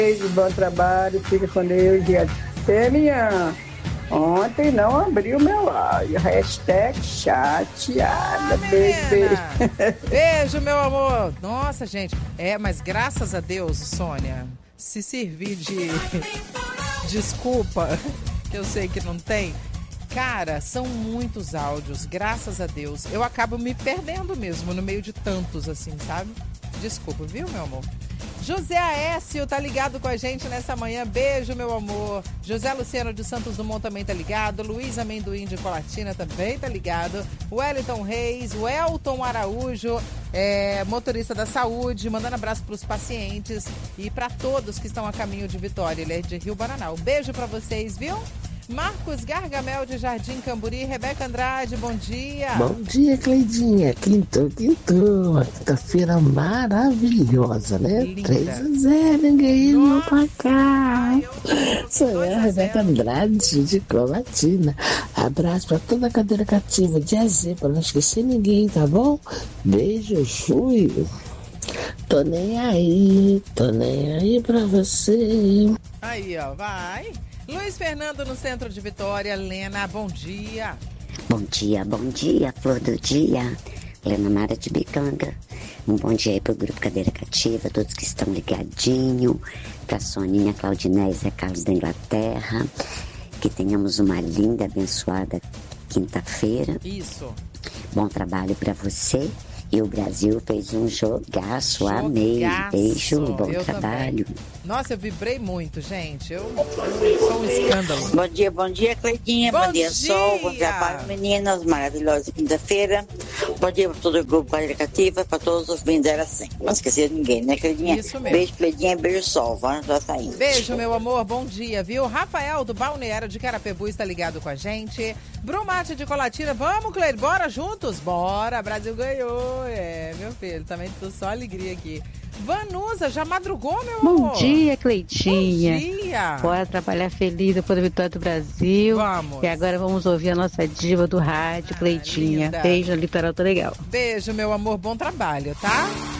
Beijo, bom trabalho, fica com Deus e até amanhã. Ontem não abriu meu áudio. #chateada. Beijo, beijo. Beijo, meu amor. Nossa, gente. Mas graças a Deus, Sônia, se servir de desculpa, que eu sei que não tem. Cara, são muitos áudios, graças a Deus. Eu acabo me perdendo mesmo no meio de tantos, assim, sabe? Desculpa, viu, meu amor? José Aécio tá ligado com a gente nessa manhã. Beijo, meu amor. José Luciano de Santos Dumont também tá ligado. Luiz Amendoim de Colatina também tá ligado. Wellington Reis, Welton Araújo, motorista da saúde, mandando abraço pros pacientes e para todos que estão a caminho de Vitória. Ele é de Rio Bananal. Beijo para vocês, viu? Marcos Gargamel de Jardim Camburi, Rebeca Andrade, bom dia. Bom dia, Cleidinha. Quintou. Uma quinta-feira maravilhosa, né? Linda. 3-0, ninguém no placar. Sou eu, Rebeca Andrade de Colatina. Abraço pra toda a cadeira cativa de AZ, pra não esquecer ninguém, tá bom? Beijo, fui. Tô nem aí pra você. Aí, ó, vai. Luiz Fernando no centro de Vitória. Lena, bom dia. Bom dia, flor do dia. Lena Mara de Bicanga. Um bom dia aí pro Grupo Cadeira Cativa, todos que estão ligadinhos. Pra Soninha, Claudinei, Zé Carlos da Inglaterra. Que tenhamos uma linda, abençoada quinta-feira. Isso. Bom trabalho pra você. E o Brasil fez um jogaço. Amei. Beijo, bom trabalho. Também. Nossa, eu vibrei muito, gente. Eu sou um escândalo. Bom dia, Cleidinha. Bom dia, Sol. Bom trabalho, meninas. Maravilhosa quinta-feira. Bom dia para todo o grupo Cadeira Cativa, para todos os vindos assim. Não esquecer de ninguém, né, Cleidinha? Isso mesmo. Beijo, Cleidinha. Beijo, Sol. Vamos já saindo. Beijo, meu amor. Bom dia, viu? Rafael do Balneário de Carapicuíba está ligado com a gente. Brumate de Colatina. Vamos, Cleide. Bora juntos? Bora. Brasil ganhou. Meu filho. Também tô só alegria aqui. Vanusa, já madrugou, meu amor? Bom dia, Cleitinha. Bom dia. Bora trabalhar feliz depois da vitória do Brasil. Vamos. E agora vamos ouvir a nossa diva do rádio, Cleitinha. Linda. Beijo no litoral, tô legal. Beijo, meu amor. Bom trabalho, tá?